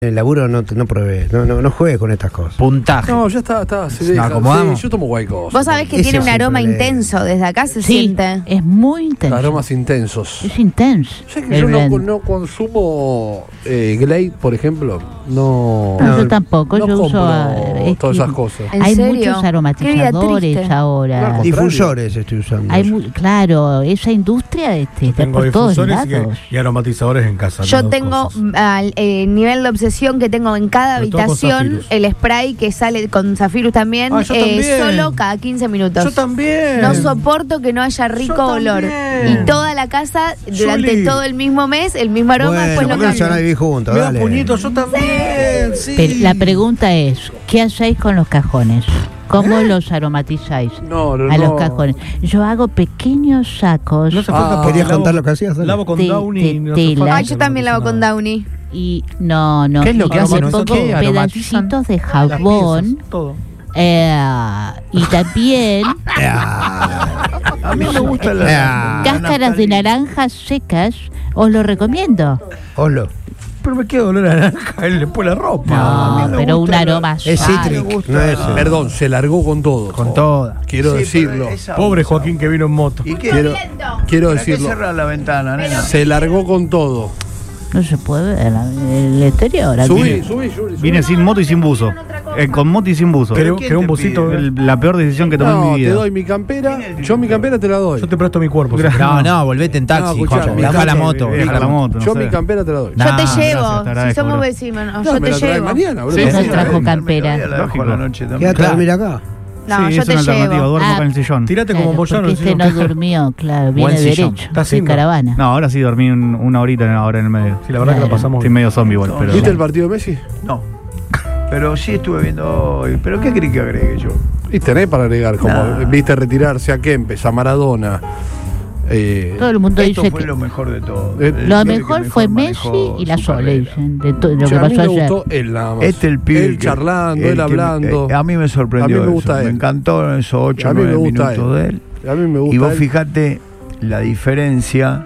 El laburo no pruebe, no juegues con estas cosas. Puntaje. No, ya está. Se ¿Nos deja. acomodamos? Sí, yo tomo guaycos. Vos sabés que Ese tiene es un el aroma problema. intenso, desde acá se Sí, siente. es muy intenso. Aromas intensos. Es intenso. ¿Sabes que yo no consumo Glade, por ejemplo? No. No, yo tampoco, no yo uso compro todas esas cosas. ¿En hay serio? muchos Qué vida aromatizadores triste. ahora. No, Difusores estoy usando. Claro, esa industria está Tengo por todos difusores lados. y aromatizadores en casa. Yo las dos tengo cosas. al nivel de obsesión que tengo en cada Pero todo con habitación Zafirus. el spray que sale con Zafirus también, Ah, yo también. solo cada 15 minutos. Yo también. No soporto que no haya rico Yo olor. también. Y toda la casa, durante Juli. todo el mismo mes, el mismo aroma, Bueno, después ¿por lo qué no se van a cambio. vivir juntos? Me da Dale. puñitos, yo también. Sí. Pero la pregunta es, ¿qué hacéis con los cajones? ¿Cómo los aromatizáis No. a los cajones? Yo hago pequeños sacos No hace falta ¿Querías lavo- contar lo que hacías? Dale. Lavo con de Downy. No hace tela. falta Ay, yo también lavo con Downy. y no. ¿Qué es lo que y hacen? le pongo ¿Qué aromatizan? pedacitos de las jabón piezas, todo. y también A mí me gusta la cáscaras de naranjas secas. Os lo recomiendo. Oslo. Pero me queda olor a naranja después la ropa. No, pero un aroma Es suave. cítrico. No es. Perdón, se largó con todo. Con toda. Quiero decirlo. Pobre Joaquín que vino en moto. ¿Y qué? Quiero ¿Para qué decirlo. cerrar la ventana, nena? Se largó con todo. No se puede ver el exterior. aquí. Subí. Vine sin moto y sin buzo. Con moto y sin buzo. Creo ¿quién que un te bocito. pide? La peor decisión que tomé en No, mi te vida. doy mi campera. Yo mi campera te la doy. Yo te presto mi cuerpo. No, volvete en taxi. No, escuchá, mi Deja la taxi, moto. Deja la moto. no Yo sé. mi campera te la doy. No, Yo te gracias, llevo. te agradezco, Si somos bro. vecinos, No, yo me te la traes llevo. mañana, bro. Sí, Nos sí, trajo campera. La dejo a la noche también. Quédate a dormir acá. No, Sí, yo es te una alternativa. llevo. Duermo Ah, acá en el sillón. Tírate como Claro, Moyano. porque este no durmió, claro, viene Buen sillón. derecho, Está de haciendo. caravana. No, ahora sí dormí una horita ahora en el medio. Sí, la verdad que la pasamos Estoy bien. medio zombie igual, pero. ¿Viste el partido de Messi? No. Pero sí estuve viendo hoy. ¿Pero qué crees que agregue yo? Y tenés para agregar, como Nah. viste retirarse a Kempes, a Maradona. Todo el mundo Esto dice fue que lo mejor de todo. Lo lo El que mejor fue manejó Messi y la su Sole, carrera. dicen, de lo que a mí pasó me ayer. gustó él nada más. Este el pibe. Él charlando, él hablando. A mí me sorprendió. A mí me eso. gusta él. Me encantó esos 8 A o mí me 9 gusta minutos de él. A mí me gusta Y vos él. fijate la diferencia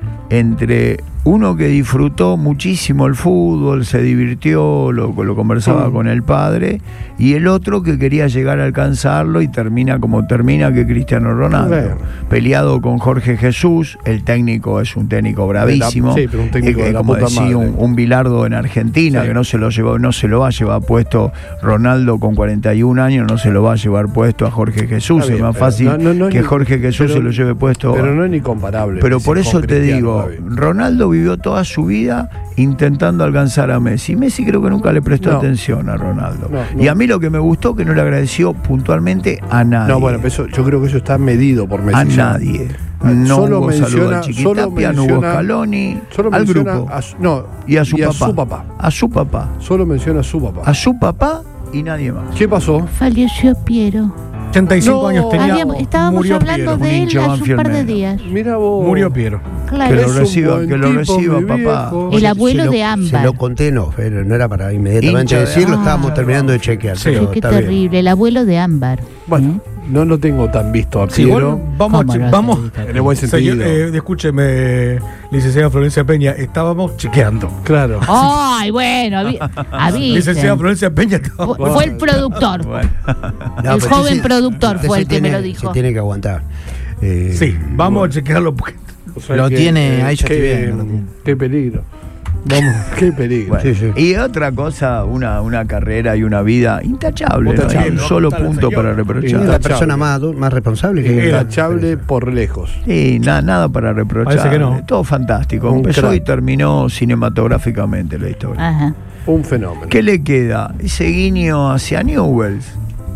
entre uno que disfrutó muchísimo el fútbol, se divirtió, lo conversaba con el padre, y el otro que quería llegar a alcanzarlo y termina como termina, que Cristiano Ronaldo. Bueno. Peleado con Jorge Jesús, el técnico es un técnico bravísimo. Sí, pero un técnico de la como puta decía, madre. un Bilardo en Argentina, Sí. que no se lo va a llevar puesto Ronaldo con 41 años, no se lo va a llevar puesto a Jorge Jesús. Está Es bien, más pero fácil no es que ni- Jorge Jesús pero- se lo lleve puesto. Pero no es ni comparable. Pero Messi por con eso te Cristiano, digo, Javi. Ronaldo vivió toda su vida intentando alcanzar a Messi. Messi creo que nunca le prestó No. atención a Ronaldo. No. Y a mí lo que me gustó que no le agradeció puntualmente a nadie. No, bueno, pero eso, yo creo que eso está medido por Messi. a ya. nadie. No Solo hubo saludo menciona- al solo Chiquitapia, no hubo menciona- Scaloni, Solo al menciona grupo. a su, no, Y a su papá. su papá. A su papá. Solo menciona a su papá. A su papá y nadie más. ¿Qué pasó? Falleció Piero. 85 No. años tenía. Estábamos murió hablando Piero. Un de él hincha hace un par de Banfield días. Mira vos. Murió Piero. Claro. Que Es lo un reciba, buen que lo tipo, reciba, mi papá. viejo. El abuelo de Se Ámbar. lo conté, no, pero no era para inmediatamente Hincha de decirlo, Ámbar. estábamos terminando de chequear. Sí, pero Sí, qué está bien. terrible. El abuelo de Ámbar. Bueno, no lo tengo tan visto a Sí, Piero. igual vamos, ¿Cómo no? vamos. En el buen sentido. Escúcheme, licenciada Florencia Peña, estábamos chequeando. Claro. Ay, bueno, avisen. Licenciada Florencia Peña, estábamos. Fue el productor. Bueno. No, El pero joven usted productor usted fue se el que me tiene- lo dijo. Se tiene que aguantar. Sí, vamos a chequearlo porque. O sea Lo que, tiene, ahí ya estoy qué, viendo, lo tiene. qué peligro. Vamos, qué peligro. Bueno, Sí, sí. Y otra cosa, una carrera y una vida intachable. No hay Intachable. un solo Está la punto señora. para Es reprochar. la Intachable. persona más responsable que Intachable por lejos. Sí, nada para reprochar. Parece que no. Todo fantástico. Un Empezó crack. y terminó cinematográficamente la historia. Ajá. Un fenómeno. ¿Qué le queda? Ese guiño hacia Newell's.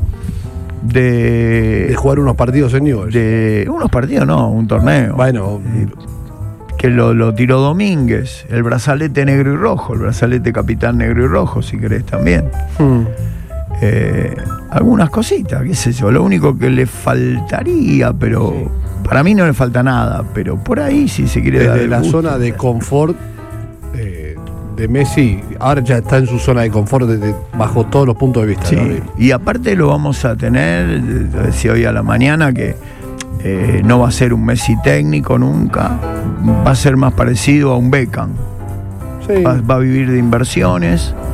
De jugar unos partidos en Newell's. De unos partidos, no, un torneo. Bueno, Que lo tiró Domínguez. El brazalete negro y rojo. El brazalete capitán negro y rojo, si querés también. Algunas cositas, qué sé yo. Lo único que le faltaría, pero para mí no le falta nada. Pero por ahí, si se quiere dar desde el la gusto. zona de confort de Messi, ahora ya está en su zona de confort bajo todos los puntos de vista. Sí, Gaby. y aparte lo vamos a tener, decía hoy a la mañana, que no va a ser un Messi técnico nunca, va a ser más parecido a un Beckham. Sí. Va a vivir de inversiones,